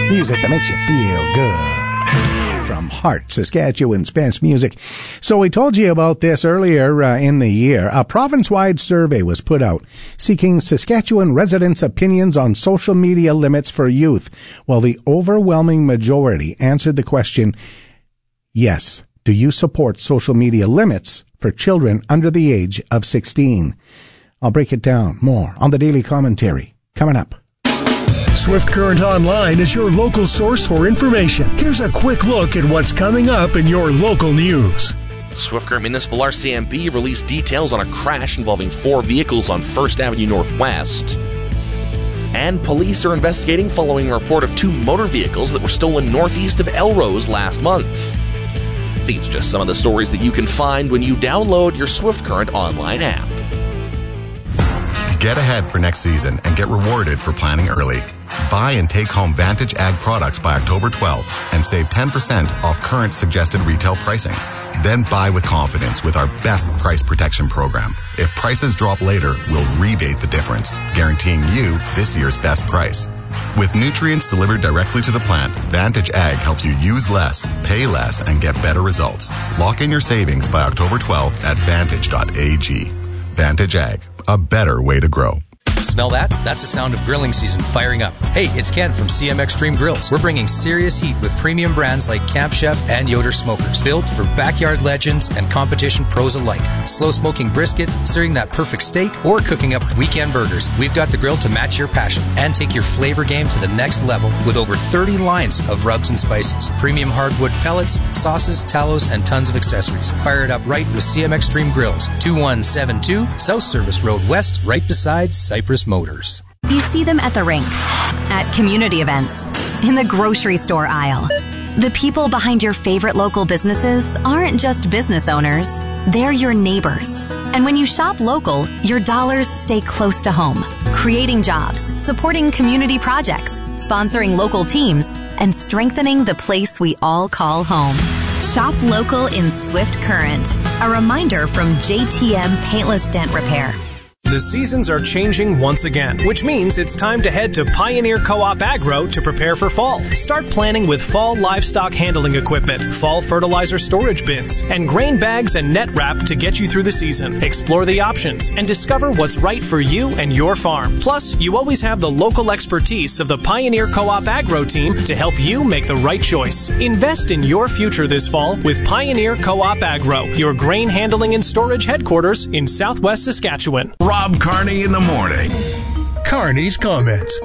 Music that makes you feel good. From Heart, Saskatchewan's best music. So we told you about this earlier in the year. A province-wide survey was put out seeking Saskatchewan residents' opinions on social media limits for youth. Well, the overwhelming majority answered the question, yes, do you support social media limits for children under the age of 16? I'll break it down more on the Daily Commentary coming up. Swift Current Online is your local source for information. Here's a quick look at what's coming up in your local news. Swift Current Municipal RCMP released details on a crash involving 4 vehicles on 1st Avenue Northwest. And police are investigating following a report of 2 motor vehicles that were stolen northeast of Elrose last month. These are just some of the stories that you can find when you download your Swift Current Online app. Get ahead for next season and get rewarded for planning early. Buy and take home Vantage Ag products by October 12th and save 10% off current suggested retail pricing. Then buy with confidence with our best price protection program. If prices drop later, we'll rebate the difference, guaranteeing you this year's best price. With nutrients delivered directly to the plant, Vantage Ag helps you use less, pay less, and get better results. Lock in your savings by October 12th at vantage.ag. Vantage Ag, a better way to grow. Smell that? That's the sound of grilling season firing up. Hey, it's Ken from CM Extreme Grills. We're bringing serious heat with premium brands like Camp Chef and Yoder Smokers, built for backyard legends and competition pros alike. Slow smoking brisket, searing that perfect steak, or cooking up weekend burgers. We've got the grill to match your passion and take your flavor game to the next level with over 30 lines of rubs and spices, premium hardwood pellets, sauces, tallows, and tons of accessories. Fire it up right with CM Extreme Grills, 2172 South Service Road West, right beside Cypress Motors. You see them at the rink, at community events, in the grocery store aisle. The people behind your favorite local businesses aren't just business owners, they're your neighbors. And when you shop local, your dollars stay close to home, creating jobs, supporting community projects, sponsoring local teams, and strengthening the place we all call home. Shop local in Swift Current. A reminder from JTM Paintless Dent Repair. The seasons are changing once again, which means it's time to head to Pioneer Co-op Agro to prepare for fall. Start planning with fall livestock handling equipment, fall fertilizer storage bins, and grain bags and net wrap to get you through the season. Explore the options and discover what's right for you and your farm. Plus, you always have the local expertise of the Pioneer Co-op Agro team to help you make the right choice. Invest in your future this fall with Pioneer Co-op Agro, your grain handling and storage headquarters in Southwest Saskatchewan. Rob Carney in the morning. Carney's comments.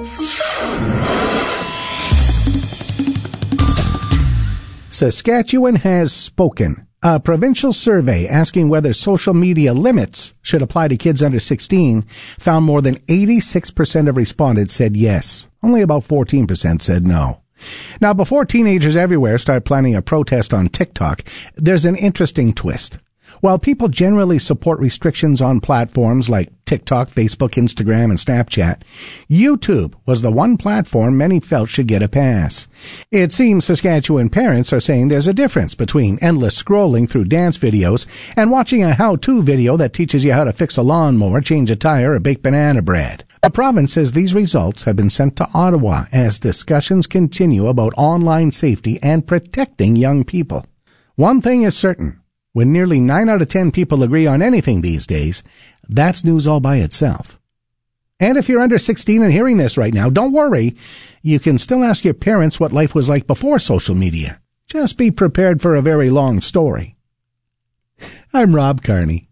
Saskatchewan has spoken. A provincial survey asking whether social media limits should apply to kids under 16 found more than 86% of respondents said yes. Only about 14% said no. Now, before teenagers everywhere start planning a protest on TikTok, there's an interesting twist. While people generally support restrictions on platforms like TikTok, Facebook, Instagram, and Snapchat, YouTube was the one platform many felt should get a pass. It seems Saskatchewan parents are saying there's a difference between endless scrolling through dance videos and watching a how-to video that teaches you how to fix a lawnmower, change a tire, or bake banana bread. The province says these results have been sent to Ottawa as discussions continue about online safety and protecting young people. One thing is certain. When nearly 9 out of 10 people agree on anything these days, that's news all by itself. And if you're under 16 and hearing this right now, don't worry. You can still ask your parents what life was like before social media. Just be prepared for a very long story. I'm Rob Carney.